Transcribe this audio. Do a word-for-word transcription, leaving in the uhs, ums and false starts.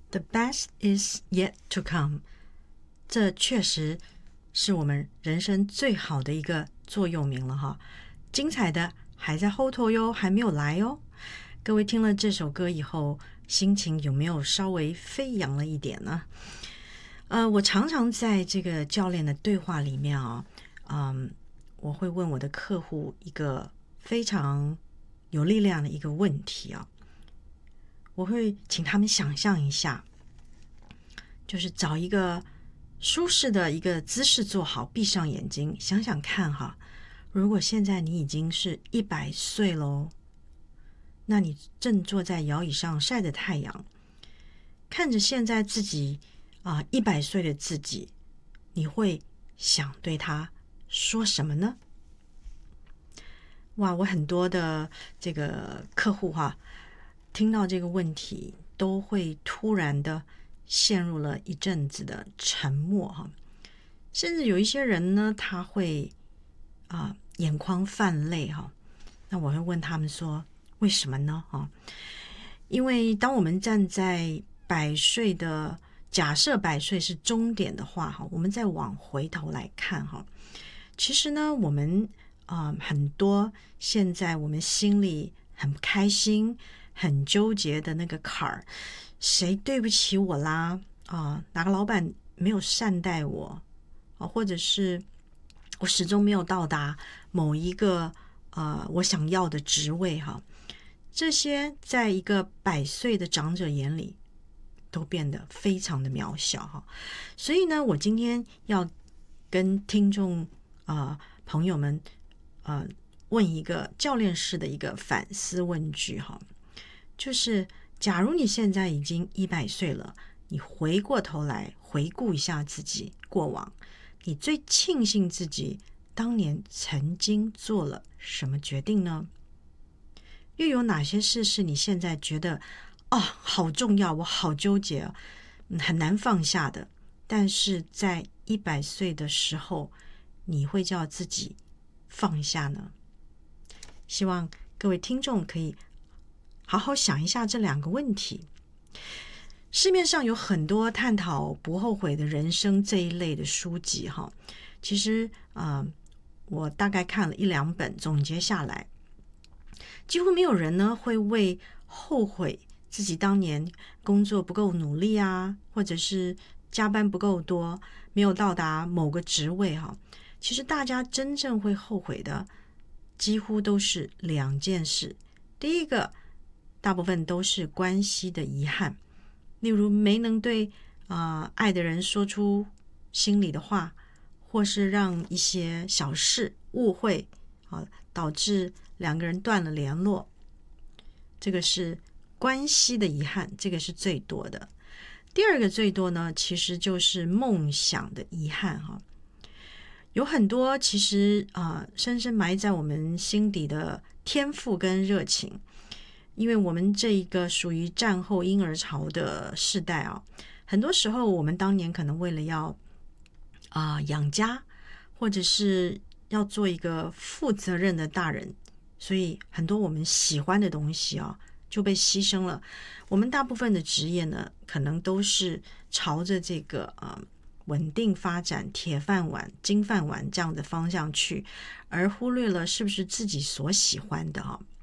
The best is yet to come， 这确实是我们人生最好的一个座右铭了哈。精彩的还在后头哟，还没有来哦。各位听了这首歌以后，心情有没有稍微飞扬了一点呢？呃，我常常在这个教练的对话里面啊，嗯，我会问我的客户一个非常有力量的一个问题啊，我会请他们想象一下，就是找一个舒适的一个姿势坐好，闭上眼睛，想想看哈，如果现在你已经是一百岁喽，那你正坐在摇椅上晒着太阳，看着现在自己啊一百岁的自己，你会想对他说什么呢？哇，我很多的这个客户哈、啊，听到这个问题都会突然的陷入了一阵子的沉默哈，甚至有一些人呢，他会啊、呃、眼眶泛泪哈。那我会问他们说，为什么呢？哈，因为当我们站在百岁的假设百岁是终点的话哈，我们再往回头来看哈，其实呢，我们啊、呃、很多现在我们心里很不开心、很纠结的那个坎儿，谁对不起我啦？啊，哪个老板没有善待我啊？或者是我始终没有到达某一个呃我想要的职位哈？这些在一个百岁的长者眼里都变得非常的渺小哈。所以呢，我今天要跟听众啊、呃、朋友们呃问一个教练式的一个反思问句哈，就是假如你现在已经一百岁了，你回过头来回顾一下自己过往，你最庆幸自己当年曾经做了什么决定呢？又有哪些事是你现在觉得哦好重要，我好纠结啊，很难放下的，但是在一百岁的时候你会叫自己放下呢？希望各位听众可以好好想一下这两个问题。市面上有很多探讨不后悔的人生这一类的书籍哈，其实啊、呃，我大概看了一两本，总结下来，几乎没有人呢会为后悔自己当年工作不够努力啊，或者是加班不够多，没有到达某个职位哈。其实大家真正会后悔的，几乎都是两件事。第一个，大部分都是关系的遗憾，例如没能对啊、呃、爱的人说出心里的话，或是让一些小事误会啊、呃、导致两个人断了联络，这个是关系的遗憾，这个是最多的。第二个最多呢，其实就是梦想的遗憾哈。有很多其实啊、呃，深深埋在我们心底的天赋跟热情，因为我们这一个属于战后婴儿潮的世代啊，很多时候我们当年可能为了要啊、呃、养家，或者是要做一个负责任的大人，所以很多我们喜欢的东西啊就被牺牲了。我们大部分的职业呢，可能都是朝着这个啊、呃、稳定发展、铁饭碗、金饭碗这样的方向去，而忽略了是不是自己所喜欢的哈、啊。